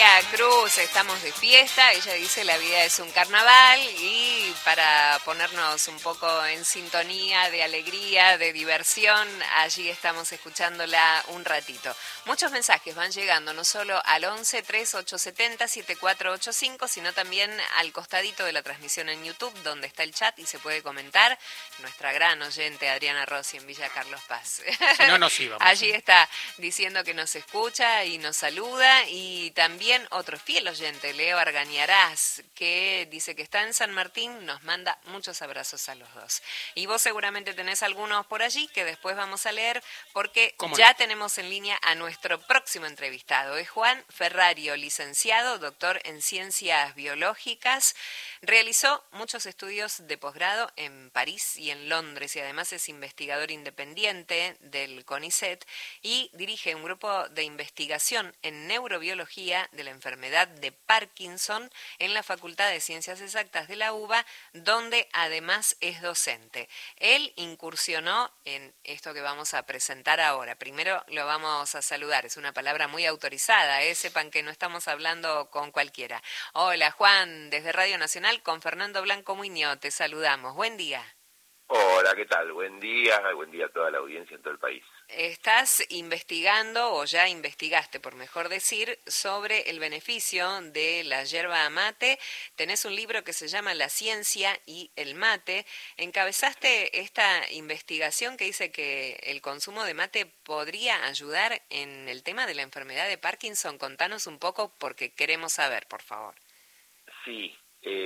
Celia Cruz, estamos de fiesta. Ella dice la vida es un carnaval y para ponernos un poco en sintonía de alegría, de diversión, allí estamos escuchándola un ratito. Muchos mensajes van llegando, no solo al 11 3870 7485, sino también al costadito de la transmisión en YouTube, donde está el chat y se puede comentar. Nuestra gran oyente Adriana Rossi en Villa Carlos Paz. Si no nos íbamos. Allí está diciendo que nos escucha y nos saluda, y también otro fiel oyente, Leo Argañarás, que dice que está en San Martín, nos manda muchos abrazos a los dos. Y vos seguramente tenés algunos por allí que después vamos a leer, porque ya tenemos en línea a nuestro próximo entrevistado. Es Juan Ferrario, licenciado, doctor en Ciencias Biológicas. Realizó muchos estudios de posgrado en París y en Londres, y además es investigador independiente del CONICET y dirige un grupo de investigación en neurobiología de la enfermedad de Parkinson en la Facultad de Ciencias Exactas de la UBA, donde además es docente. Él incursionó en esto que vamos a presentar ahora. Primero lo vamos a saludar, es una palabra muy autorizada, sepan que no estamos hablando con cualquiera. Hola Juan, desde Radio Nacional con Fernando Blanco Muñoz, te saludamos. Buen día. Hola, ¿qué tal? Buen día a toda la audiencia en todo el país. Estás investigando, o ya investigaste, por mejor decir, sobre el beneficio de la yerba mate. Tenés un libro que se llama La ciencia y el mate. Encabezaste esta investigación que dice que el consumo de mate podría ayudar en el tema de la enfermedad de Parkinson. Contanos un poco porque queremos saber, por favor. Sí,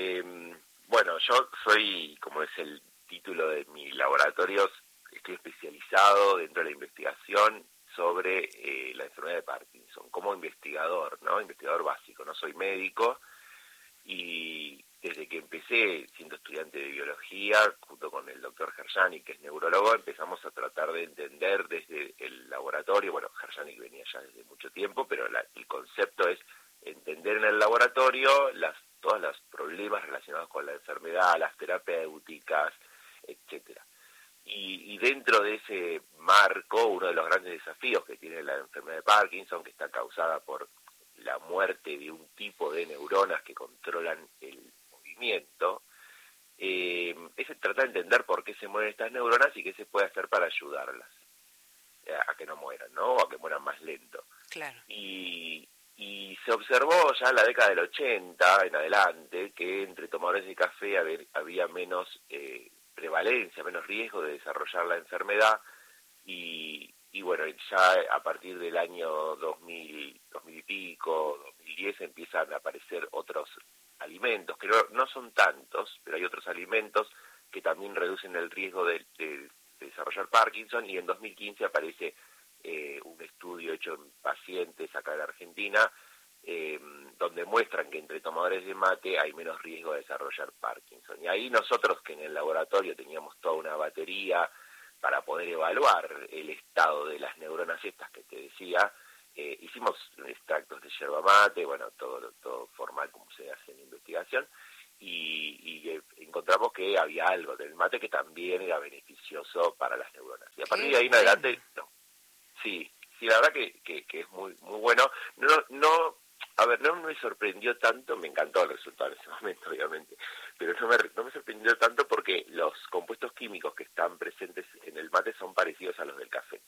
bueno, yo soy, como es el título de mi laboratorio, estoy especializado dentro de la investigación sobre la enfermedad de Parkinson, como investigador, ¿no? Investigador básico, no soy médico, y desde que empecé siendo estudiante de biología, junto con el doctor Herjani, que es neurólogo, empezamos a tratar de entender desde el laboratorio, bueno, Herjani venía ya desde mucho tiempo, pero el concepto es entender en el laboratorio todos los problemas relacionados con la enfermedad, las terapéuticas, etcétera. Y dentro de ese marco, uno de los grandes desafíos que tiene la enfermedad de Parkinson, que está causada por la muerte de un tipo de neuronas que controlan el movimiento, es tratar de entender por qué se mueren estas neuronas y qué se puede hacer para ayudarlas a que no mueran, ¿no? O a que mueran más lento. Claro. Y se observó ya en la década del 80 en adelante que entre tomadores de café había menos prevalencia, menos riesgo de desarrollar la enfermedad, y bueno, ya a partir del año 2000 y pico, 2010, empiezan a aparecer otros alimentos, que no son tantos, pero hay otros alimentos que también reducen el riesgo de desarrollar Parkinson, y en 2015 aparece un estudio hecho en pacientes acá en Argentina, donde muestran que entre tomadores de mate hay menos riesgo de desarrollar Parkinson. Y ahí nosotros, que en el laboratorio teníamos toda una batería para poder evaluar el estado de las neuronas estas que te decía, hicimos extractos de yerba mate, bueno, todo formal como se hace en investigación, y encontramos que había algo del mate que también era beneficioso para las neuronas. Y a partir de ahí en adelante, no. Sí, la verdad que es muy muy bueno. No me sorprendió tanto, me encantó el resultado en ese momento, obviamente, pero no me sorprendió tanto porque los compuestos químicos que están presentes en el mate son parecidos a los del café.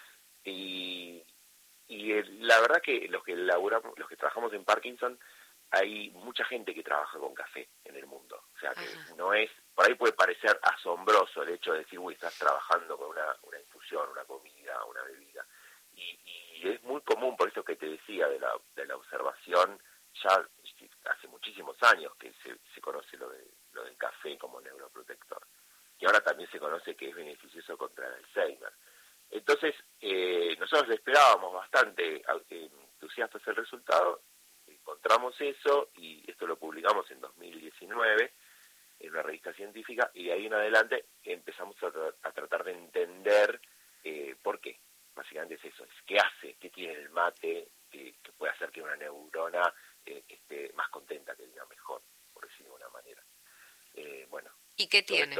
Y la verdad que los que trabajamos en Parkinson, hay mucha gente que trabaja con café en el mundo. O sea, que no es, por ahí puede parecer asombroso el hecho de decir, uy, estás trabajando con una infusión, una comida, una bebida. Y es muy común, por eso que te decía, de la observación, ya hace muchísimos años que se conoce lo del café como neuroprotector. Y ahora también se conoce que es beneficioso contra el Alzheimer. Entonces, nosotros esperábamos bastante entusiastas el resultado, encontramos eso, y esto lo publicamos en 2019 en una revista científica, y de ahí en adelante empezamos a tratar de entender por qué. Básicamente es eso, qué hace, qué tiene el mate que puede hacer que una neurona esté más contenta, que diga mejor, por decirlo de una manera. Bueno. ¿Y qué tiene?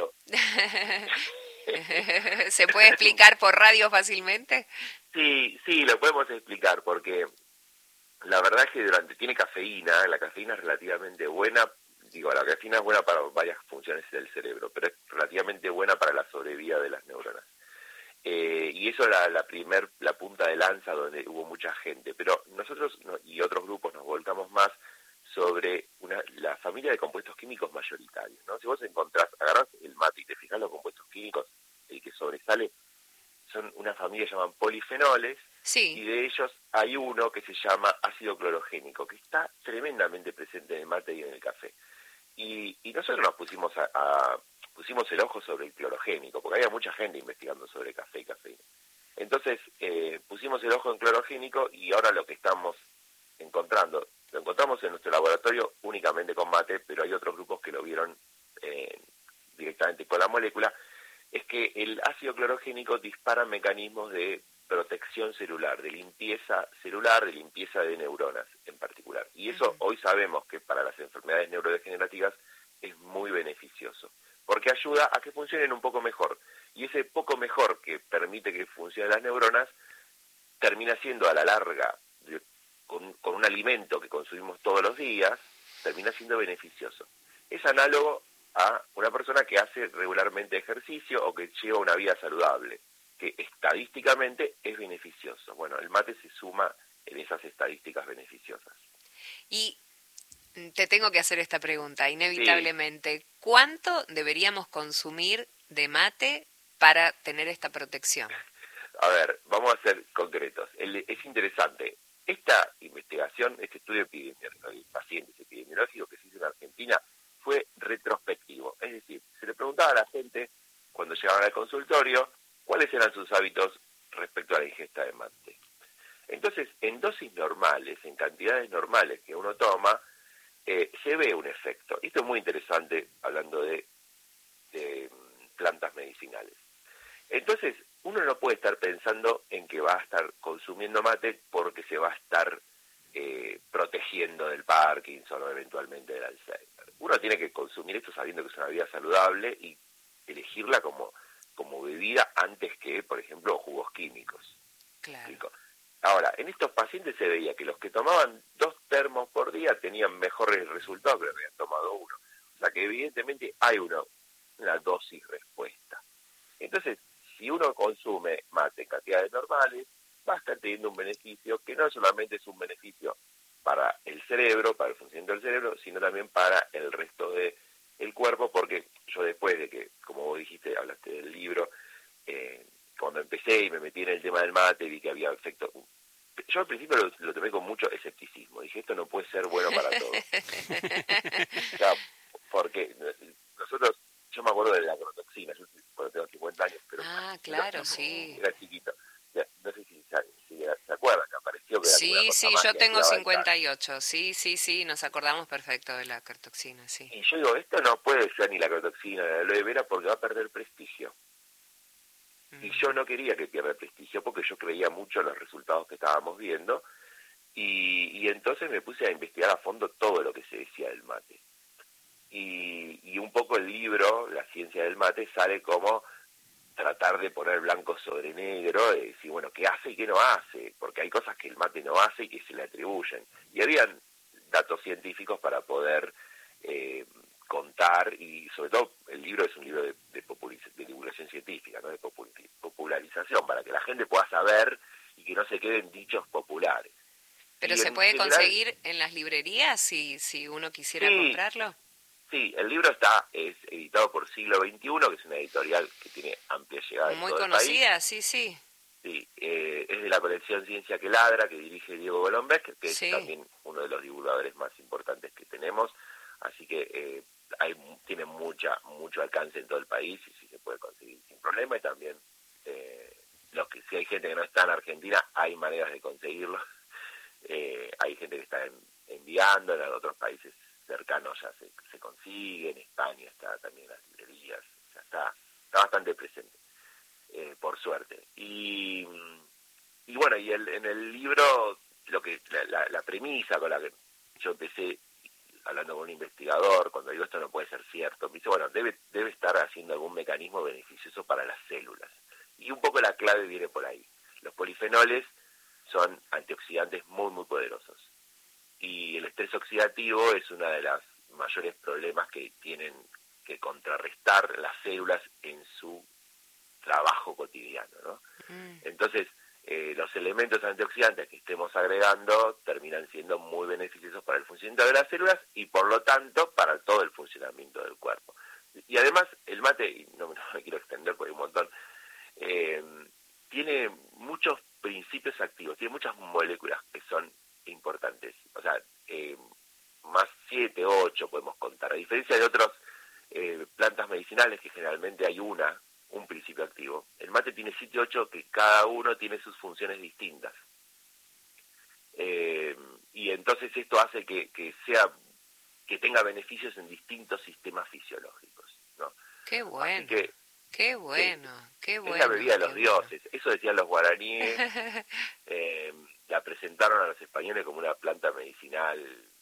¿Se puede explicar por radio fácilmente? Sí, lo podemos explicar, porque La verdad es que tiene cafeína, la cafeína es relativamente buena, la cafeína es buena para varias funciones del cerebro, pero es relativamente buena para la sobrevida de las neuronas. Y eso era la punta de lanza donde hubo mucha gente, pero nosotros y otros grupos nos volcamos más sobre la familia de compuestos químicos mayoritarios, ¿no? Si vos agarrás el mate y te fijás los compuestos químicos, el que sobresale son una familia que llaman polifenoles, Sí. y de ellos hay uno que se llama ácido clorogénico, que está tremendamente presente en el mate y en el café. Y nosotros nos pusimos el ojo sobre el clorogénico, porque había mucha gente investigando sobre café y cafeína. Entonces pusimos el ojo en clorogénico y ahora lo que estamos lo encontramos en nuestro laboratorio únicamente con mate, pero hay otros grupos que lo vieron directamente con la molécula, es que el ácido clorogénico dispara mecanismos de protección celular, de limpieza celular, de limpieza de neuronas en particular. Y eso hoy sabemos que para las enfermedades neurodegenerativas es muy beneficioso, porque ayuda a que funcionen un poco mejor. Y ese poco mejor que permite que funcionen las neuronas termina siendo a la larga, con un alimento que consumimos todos los días, termina siendo beneficioso. Es análogo a una persona que hace regularmente ejercicio o que lleva una vida saludable, que estadísticamente es beneficioso. Bueno, el mate se suma en esas estadísticas beneficiosas. Y te tengo que hacer esta pregunta, Sí, inevitablemente. ¿Cuánto deberíamos consumir de mate para tener esta protección? a ver, vamos a ser concretos. Es interesante. Esta investigación, este estudio epidemiológico, de pacientes epidemiológicos que se hizo en Argentina, fue retrospectivo. Es decir, se le preguntaba a la gente, cuando llegaban al consultorio, cuáles eran sus hábitos respecto a la ingesta de mate. Entonces, en dosis normales, en cantidades normales que uno toma, se ve un efecto. Esto es muy interesante hablando de plantas medicinales. Entonces, uno no puede estar pensando en que va a estar consumiendo mate porque se va a estar protegiendo del Parkinson o eventualmente del Alzheimer. Uno tiene que consumir esto sabiendo que es una vida saludable y elegirla como bebida antes que, por ejemplo, jugos químicos. Claro. ¿Explico? Ahora, en estos pacientes se veía que los que tomaban 2 termos por día tenían mejores resultados que los que habían tomado uno. O sea que evidentemente hay una dosis respuesta. Entonces, si uno consume mate en cantidades normales, va a estar teniendo un beneficio que no solamente es un beneficio para el cerebro, para el funcionamiento del cerebro, sino también para el resto del cuerpo, porque yo después de que, como vos dijiste, hablaste del libro, cuando empecé y me metí en el tema del mate, vi que había efectos. Yo al principio lo tomé con mucho escepticismo, dije, esto no puede ser bueno para todos. O sea, porque nosotros, yo me acuerdo de la agrotoxina, yo cuando tengo 50 años, pero Ah, claro, sí. era chiquito. No sé si se acuerdan, que apareció que era como una Sí, cosa sí, yo mágica que tengo iba a avanzar. 58. Sí, sí, sí, nos acordamos perfecto de la cartoxina, sí. Y yo digo, esto no puede ser ni la agrotoxina ni la aloe vera porque va a perder prestigio. Y yo no quería que pierda prestigio porque yo creía mucho en los resultados que estábamos viendo y entonces me puse a investigar a fondo todo lo que se decía del mate. Y un poco el libro, La ciencia del mate, sale como tratar de poner blanco sobre negro, de decir, bueno, qué hace y qué no hace, porque hay cosas que el mate no hace y que se le atribuyen. Y habían datos científicos para poder contar, y sobre todo el libro es un libro de divulgación científica, no de popularización, para que la gente pueda saber y que no se queden dichos populares. ¿Pero Y se en puede general, conseguir en las librerías si uno quisiera sí, comprarlo? sí, el libro es editado por Siglo XXI, que es una editorial que tiene amplia llegada en Muy todo el país. conocida, sí, sí. Sí, es de la colección Ciencia que Ladra, que dirige Diego Golombés, que es Sí. también uno de los divulgadores más importantes que tenemos. Así que tiene mucho alcance en todo el país y sí se puede conseguir sin problema. Y también, si hay gente que no está en Argentina, hay maneras de conseguirlo. Hay gente que está enviando, en otros países cercanos ya se consigue, en España está también en las librerías, o sea, está bastante presente. Por suerte. Y bueno, en el libro, la premisa con la que yo empecé hablando con un investigador, cuando digo esto no puede ser cierto, me dice, bueno, debe estar haciendo algún mecanismo beneficioso para las células. Y un poco la clave viene por ahí. Los polifenoles son antioxidantes muy, muy poderosos. y el estrés oxidativo es uno de los mayores problemas que tienen que contrarrestar las células en su trabajo cotidiano, ¿no? Entonces, los elementos antioxidantes que estemos agregando terminan siendo muy beneficiosos para el funcionamiento de las células y por lo tanto para todo el funcionamiento del cuerpo. Y además el mate, y no me quiero extender porque hay un montón, tiene muchos principios activos, tiene muchas moléculas que son importantes, o sea, más 7, 8 podemos contar, a diferencia de otras plantas medicinales que generalmente hay un principio activo. El mate tiene 7, 8 que cada uno tiene sus funciones distintas. Y entonces esto hace que tenga beneficios en distintos sistemas fisiológicos, ¿no? Qué bueno. Así que, qué bueno. Es la bebida de los dioses, eso decían los guaraníes. La presentaron a los españoles como una planta medicinal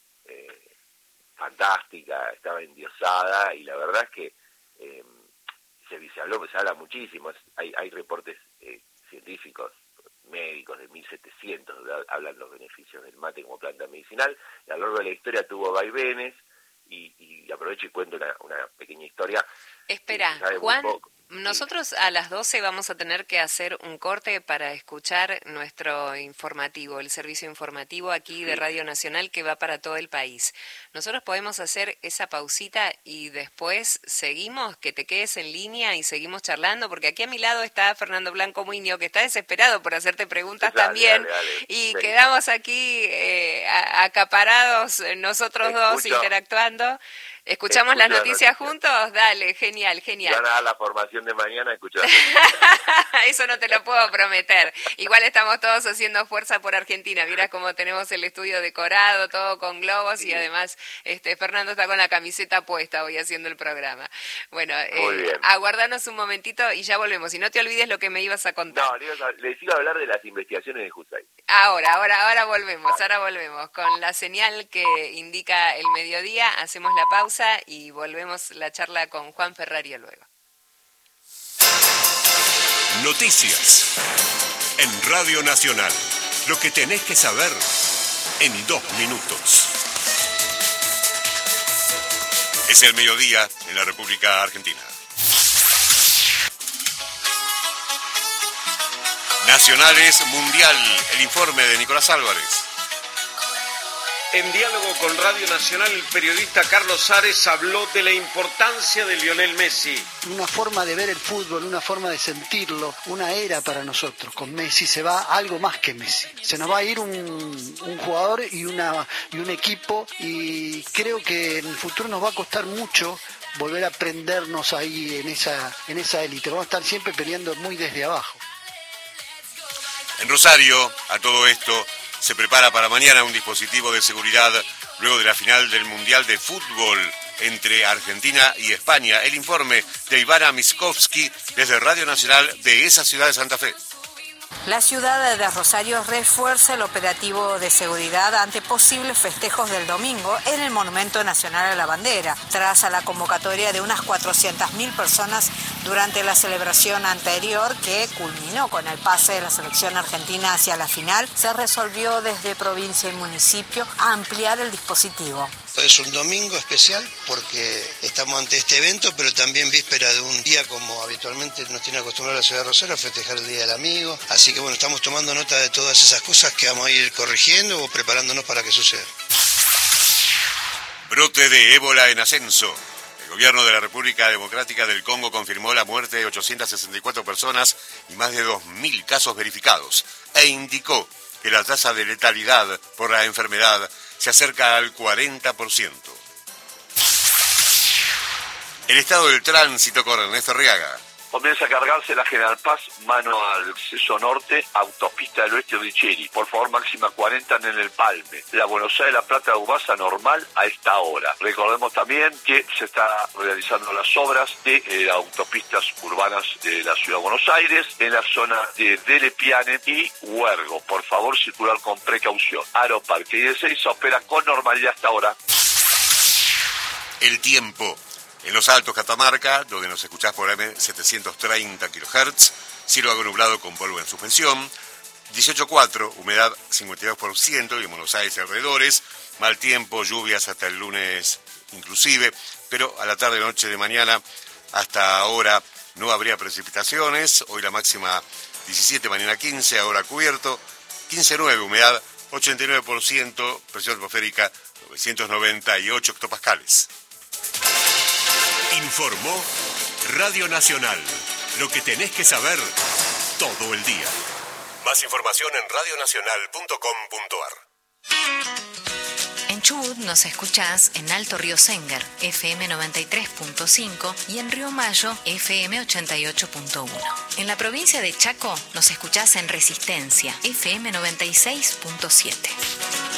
fantástica, estaba endiosada, y la verdad es que se habla muchísimo. Hay reportes científicos, médicos de 1700, hablan los beneficios del mate como planta medicinal, y a lo largo de la historia tuvo vaivenes, y aprovecho y cuento una pequeña historia. Espera, Juan, nosotros a las 12 vamos a tener que hacer un corte para escuchar nuestro informativo, el servicio informativo aquí de Radio Nacional que va para todo el país. Nosotros podemos hacer esa pausita y después seguimos, que te quedes en línea y seguimos charlando, porque aquí a mi lado está Fernando Blanco Muñoz, que está desesperado por hacerte preguntas también, dale. Y ven. Quedamos aquí acaparados nosotros dos interactuando. ¿Escuchamos las noticias juntos? Dale, genial. Van a dar la formación de mañana, escuchar. Eso no te lo puedo prometer. Igual estamos todos haciendo fuerza por Argentina. Mirá cómo tenemos el estudio decorado, todo con globos, y además Fernando está con la camiseta puesta hoy haciendo el programa. Bueno, aguardanos un momentito y ya volvemos. Y no te olvides lo que me ibas a contar. No, les iba a hablar de las investigaciones de Husay. Ahora volvemos. Con la señal que indica el mediodía, hacemos la pausa y volvemos la charla con Juan Ferrario luego. Noticias en Radio Nacional. Lo que tenés que saber en 2 minutos. Es el mediodía en la República Argentina. Nacionales Mundial, el informe de Nicolás Álvarez. En diálogo con Radio Nacional, el periodista Carlos Ares habló de la importancia de Lionel Messi. Una forma de ver el fútbol, una forma de sentirlo, una era para nosotros. Con Messi se va algo más que Messi. Se nos va a ir un jugador y un equipo, y creo que en el futuro nos va a costar mucho volver a prendernos ahí en esa élite. Vamos a estar siempre peleando muy desde abajo. En Rosario, a todo esto, se prepara para mañana un dispositivo de seguridad luego de la final del Mundial de Fútbol entre Argentina y España. El informe de Ivana Miskovsky desde Radio Nacional de esa ciudad de Santa Fe. La ciudad de Rosario refuerza el operativo de seguridad ante posibles festejos del domingo en el Monumento Nacional a la Bandera. Tras la convocatoria de unas 400.000 personas durante la celebración anterior, que culminó con el pase de la selección argentina hacia la final, se resolvió desde provincia y municipio ampliar el dispositivo. Es un domingo especial porque estamos ante este evento, pero también víspera de un día como habitualmente nos tiene acostumbrado la ciudad de Rosario a festejar el Día del Amigo. Así que bueno, estamos tomando nota de todas esas cosas que vamos a ir corrigiendo o preparándonos para que suceda. Brote de ébola en ascenso. El gobierno de la República Democrática del Congo confirmó la muerte de 864 personas y más de 2.000 casos verificados, e indicó que la tasa de letalidad por la enfermedad se acerca al 40%. El estado del tránsito con Ernesto Arriaga. Comienza a cargarse la General Paz, mano al acceso norte, autopista del oeste Richeri. Por favor, máxima 40 en el Palme. La Buenos Aires, La Plata, Ubasa, normal a esta hora. Recordemos también que se está realizando las obras de autopistas urbanas de la Ciudad de Buenos Aires, en la zona de Delepiane y Huergo. Por favor, circular con precaución. Aeroparque y Ezeiza opera con normalidad hasta ahora. El tiempo. En los Altos Catamarca, donde nos escuchás por AM730 kHz, cielo algo nublado con polvo en suspensión, 18,4, humedad 52%, y en Buenos Aires y alrededores, mal tiempo, lluvias hasta el lunes inclusive, pero a la tarde, noche de mañana, hasta ahora no habría precipitaciones. Hoy la máxima 17, mañana 15, ahora cubierto, 15,9, humedad 89%, presión atmosférica 998 hectopascales. Informó Radio Nacional. Lo que tenés que saber todo el día. Más información en radionacional.com.ar. En Chubut nos escuchás en Alto Río Sénger, FM 93.5 y en Río Mayo, FM 88.1. En la provincia de Chaco nos escuchás en Resistencia, FM 96.7.